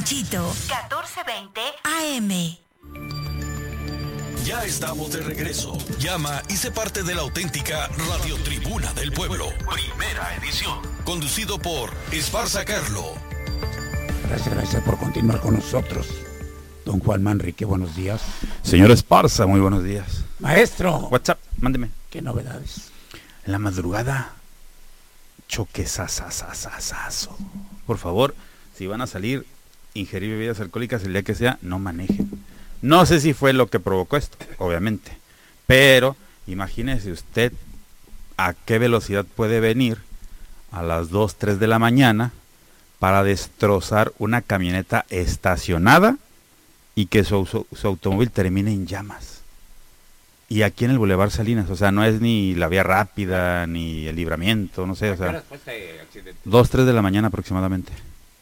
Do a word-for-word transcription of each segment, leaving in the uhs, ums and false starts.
Ranchito, catorce veinte A M. Ya estamos de regreso. Llama y sé parte de la auténtica Radio Tribuna del Pueblo. Primera edición. Conducido por Esparza Carlo. Gracias, gracias por continuar con nosotros. Don Juan Manrique, buenos días. Señor Esparza, muy buenos días. Maestro. WhatsApp, mándeme. ¿Qué novedades? En la madrugada, choque sasasasasazo. Por favor, si van a salir, ingerir bebidas alcohólicas el día que sea, no manejen. No sé si fue lo que provocó esto, obviamente, pero imagínese usted a qué velocidad puede venir a las dos, tres de la mañana para destrozar una camioneta estacionada y que su, su, su automóvil termine en llamas. Y aquí en el Boulevard Salinas, o sea, no es ni la vía rápida, ni el libramiento, no sé, o sea, dos, tres de la mañana aproximadamente.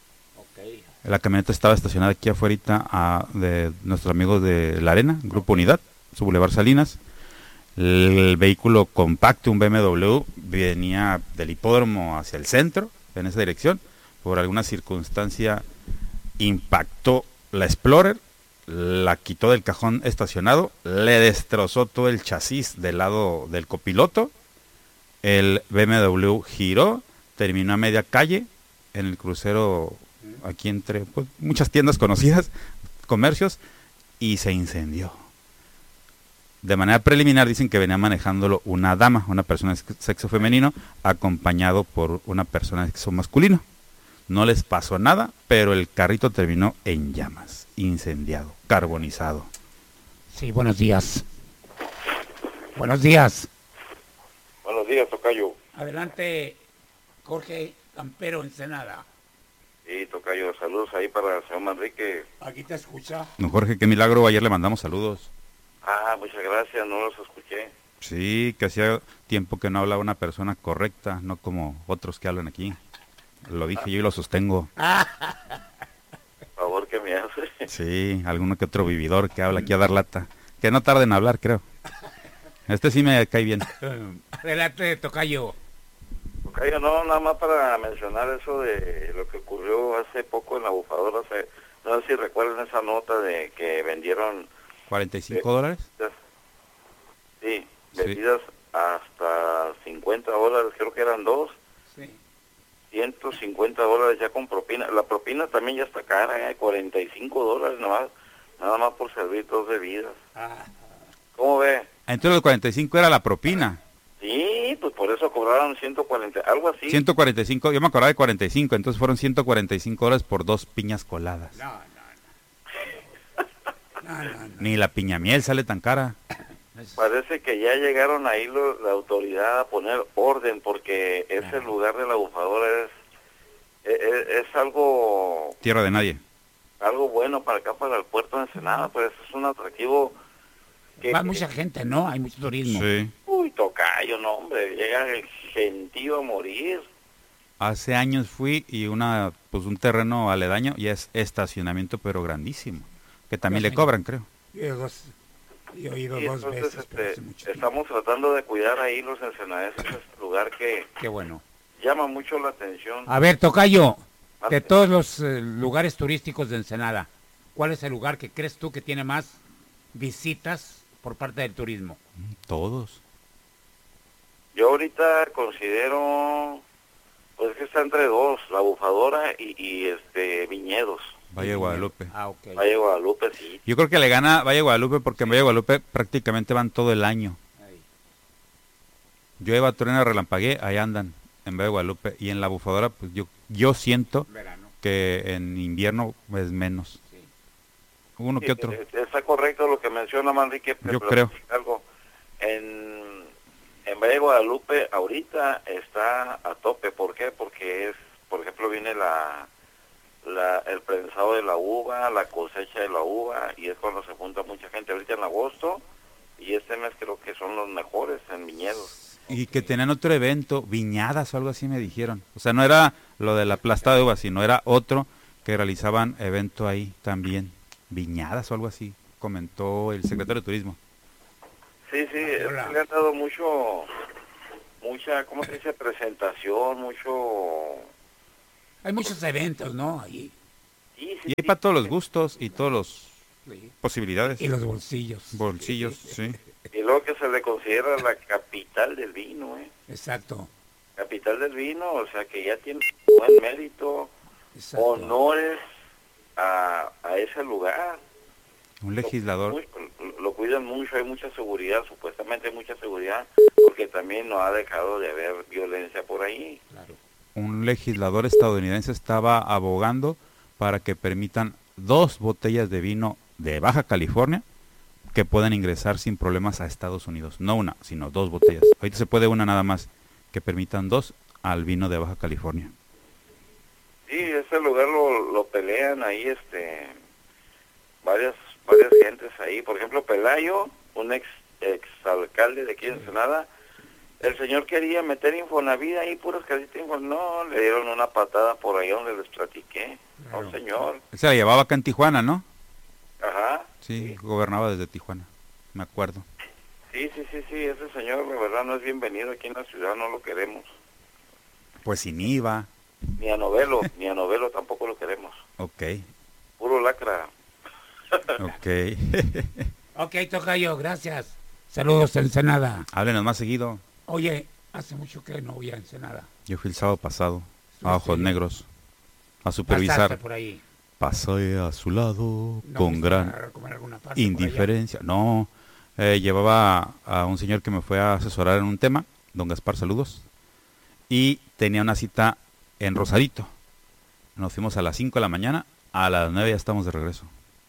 La camioneta estaba estacionada aquí afuera a, de nuestros amigos de La Arena, Grupo Unidad, su Boulevard Salinas. El vehículo compacto, un B M W, venía del hipódromo hacia el centro, en esa dirección. Por alguna circunstancia impactó la Explorer, la quitó del cajón estacionado, le destrozó todo el chasis del lado del copiloto. El B M W giró, terminó a media calle en el crucero aquí entre pues, muchas tiendas conocidas, comercios, y se incendió. De manera preliminar dicen que venía manejándolo una dama, una persona de sexo femenino, acompañado por una persona de sexo masculino. No les pasó nada, pero el carrito terminó en llamas, incendiado, carbonizado. Sí, buenos días. Buenos días. Buenos días, tocayo. Adelante, Jorge Campero, Ensenada. Sí, tocayo, saludos ahí para el señor Manrique. Aquí te escucha. Don Jorge, qué milagro, ayer le mandamos saludos. Ah, muchas gracias, no los escuché. Sí, que hacía tiempo que no hablaba una persona correcta, no como otros que hablan aquí. Lo dije ah. yo y lo sostengo. Por favor, que me hace. Sí, alguno que otro vividor que habla aquí a dar lata. Que no tarden en hablar, creo. Este sí me cae bien. Adelante, tocayo. Tocayo, no, nada más para mencionar eso de lo que ocurrió hace poco en la bufadora. Se, no sé si recuerdan esa nota de que vendieron... ¿cuarenta y cinco dólares? Sí, vendidas sí. hasta cincuenta dólares, creo que eran dos. Sí. ciento cincuenta dólares ya con propina. La propina también ya está cara, ¿eh? cuarenta y cinco dólares nada más, nada más por servir dos bebidas. Ah. ¿Cómo ve? Entonces los cuarenta y cinco era la propina. Sí, pues por eso cobraron ciento cuarenta, algo así. ciento cuarenta y cinco, yo me acordaba de cuarenta y cinco, entonces fueron ciento cuarenta y cinco dólares por dos piñas coladas. No, no, no. no, no, no. Ni la piña miel sale tan cara. Parece que ya llegaron ahí lo, la autoridad a poner orden, porque ese no. lugar de la bufadora es, es, es algo... Tierra de nadie. Algo bueno para acá, para el puerto de Ensenada, pues es un atractivo... Que, Va mucha gente, ¿no? Hay mucho turismo. Sí. Uy, tocayo, no, hombre, llega el gentío a morir. Hace años fui y una pues un terreno aledaño y es estacionamiento, pero grandísimo, que también le cobran, creo. Yo, dos, yo he ido sí, dos entonces, veces, pero este, hace mucho estamos tiempo. tratando de cuidar ahí los ensenadenses, este lugar que... Qué bueno. Llama mucho la atención. A ver, tocayo, de todos los eh, lugares turísticos de Ensenada, ¿cuál es el lugar que crees tú que tiene más visitas por parte del turismo? Todos. Yo ahorita considero, pues que está entre dos, la bufadora y, y este Viñedos. Valle de Guadalupe. Ah, ok. Valle de Guadalupe, sí. Yo creo que le gana Valle de Guadalupe porque en Valle de Guadalupe prácticamente van todo el año. Ahí. Llueva, truena, relampaguee, ahí andan en Valle de Guadalupe. Y en la bufadora, pues yo yo siento Verano. que en invierno es menos. Sí. Uno Sí, que otro. Está correcto lo que menciona Manrique. Yo creo. Algo. En, en Valle de Guadalupe ahorita está a tope. ¿Por qué? Porque es, por ejemplo, viene la, la el prensado de la uva, la cosecha de la uva, y es cuando se junta mucha gente. Ahorita en agosto, y este mes creo que son los mejores en viñedos. Y que tenían otro evento, viñadas o algo así me dijeron. O sea, no era lo de la aplastada de uva, sino era otro que realizaban evento ahí también. Viñadas o algo así, comentó el secretario de Turismo. Sí, sí, es que le han dado mucho, mucha, ¿cómo se dice? Presentación, mucho... Hay muchos eventos, ¿no? Ahí. Sí, sí, Y hay sí. para todos los gustos y todas las Sí. posibilidades. Y los bolsillos. Bolsillos, sí. Y luego que se le considera la capital del vino, ¿eh? Exacto. Capital del vino, o sea que ya tiene buen mérito, Exacto. honores a, a ese lugar. Un legislador. Lo, lo cuidan mucho, hay mucha seguridad, supuestamente hay mucha seguridad, porque también no ha dejado de haber violencia por ahí. Claro. Un legislador estadounidense estaba abogando para que permitan dos botellas de vino de Baja California que puedan ingresar sin problemas a Estados Unidos. No una, sino dos botellas. Ahorita se puede una nada más, que permitan dos al vino de Baja California. Sí, ese lugar lo, lo pelean ahí, este, varias varias gentes ahí. Por ejemplo, Pelayo, un ex exalcalde de aquí de Ensenada, el señor quería meter Infonavit ahí, puras casitas de Infonavit. No, le dieron una patada por ahí donde les platiqué. Claro. No, señor. Él se la llevaba acá en Tijuana, ¿no? Ajá. Sí, gobernaba desde Tijuana, me acuerdo. Sí, sí, sí, sí, ese señor, la verdad, no es bienvenido aquí en la ciudad, no lo queremos. Pues sin I V A. Ni a Novelo, ni a Novelo tampoco lo queremos. Ok, Puro lacra. ok. Ok, tocayo, gracias. Saludos a Ensenada. Háblenos más seguido. Oye, hace mucho que no voy a Ensenada. Yo fui el sábado pasado a Ojos Sí. Negros a Pasaste supervisar. por ahí. Pasé a su lado ¿No con fuiste gran a comer alguna parte por allá? indiferencia. No, eh, llevaba a un señor que me fue a asesorar en un tema, don Gaspar, saludos, y tenía una cita en Rosarito. Nos fuimos a las cinco de la mañana, a las nueve ya estamos de regreso.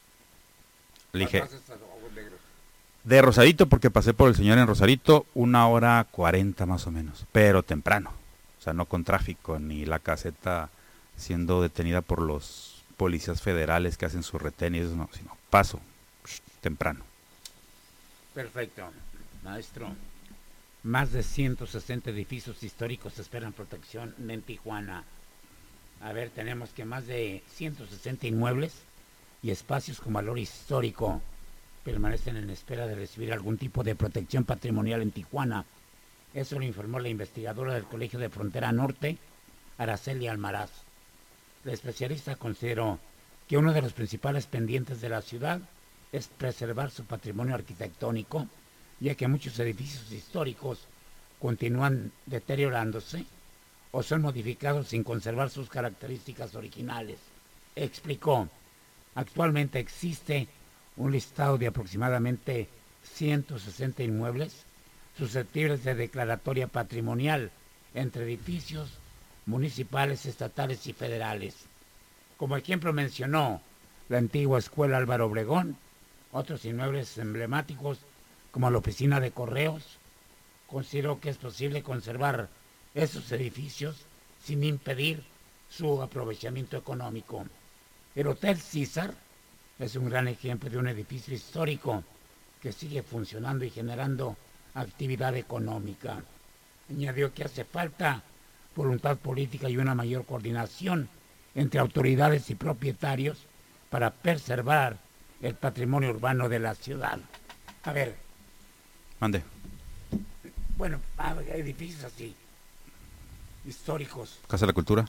Le dije, Pasaste a Ojos Negros. de Rosarito, porque pasé por el señor en Rosarito, una hora cuarenta más o menos, pero temprano. O sea, no con tráfico, ni la caseta siendo detenida por los policías federales que hacen su retén y eso, no, sino paso, psh, temprano. Perfecto, maestro. Más de ciento sesenta edificios históricos esperan protección en Tijuana. A ver, tenemos que más de ciento sesenta inmuebles y espacios con valor histórico permanecen en espera de recibir algún tipo de protección patrimonial en Tijuana. Eso lo informó la investigadora del Colegio de Frontera Norte, Araceli Almaraz. La especialista consideró que uno de los principales pendientes de la ciudad es preservar su patrimonio arquitectónico, ya que muchos edificios históricos continúan deteriorándose o son modificados sin conservar sus características originales. Explicó, actualmente existe un listado de aproximadamente ciento sesenta inmuebles susceptibles de declaratoria patrimonial entre edificios municipales, estatales y federales. Como ejemplo mencionó la antigua Escuela Álvaro Obregón, otros inmuebles emblemáticos como la oficina de correos. Consideró que es posible conservar esos edificios sin impedir su aprovechamiento económico. El Hotel César es un gran ejemplo de un edificio histórico que sigue funcionando y generando actividad económica. Añadió que hace falta voluntad política y una mayor coordinación entre autoridades y propietarios para preservar el patrimonio urbano de la ciudad. A ver, Mande. bueno, hay edificios así, históricos. Casa de la Cultura,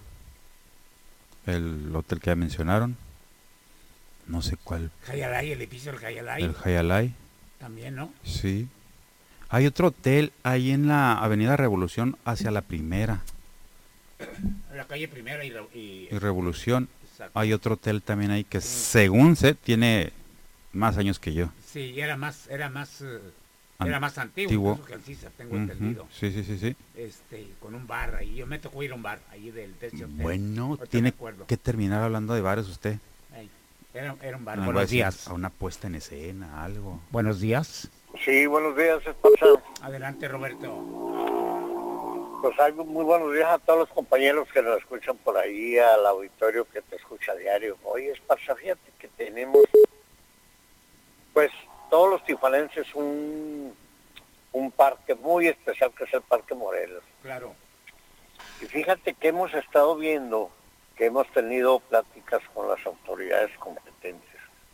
el hotel que ya mencionaron, no sé cuál, Jayalay, el edificio del Jayalay, el Hayalay, también, ¿no? sí. Hay otro hotel ahí en la Avenida Revolución hacia la Primera La calle Primera y... y, y Revolución. exacto. Hay otro hotel también ahí que según sé tiene más años que yo. Sí, era más, era más, eh, An- era más antiguo, antiguo. incluso que el César, tengo Ujú, entendido. sí, sí, sí, sí. Este, con un bar ahí, yo me tocó ir a un bar ahí del de ese hotel. Bueno, Ahorita me tiene acuerdo. que terminar hablando de bares usted. Ahí, Era, era un bar. No, va a Buenos decir días. A una puesta en escena, algo. Buenos días. Sí, buenos días, esposa. Adelante, Roberto. Pues hay muy buenos días a todos los compañeros que nos escuchan por ahí, al auditorio que te escucha a diario. Oye, esposa, fíjate que tenemos, pues, todos los tijuanenses un, un parque muy especial que es el Parque Morelos. Claro. Y fíjate que hemos estado viendo, que hemos tenido pláticas con las autoridades competentes,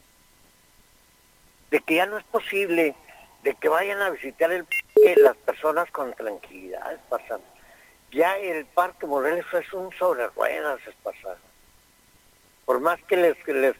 de que ya no es posible de que vayan a visitar el parque las personas con tranquilidad, Esparza. Ya el Parque Morelos es un sobre ruedas, Esparza. por más que les, que les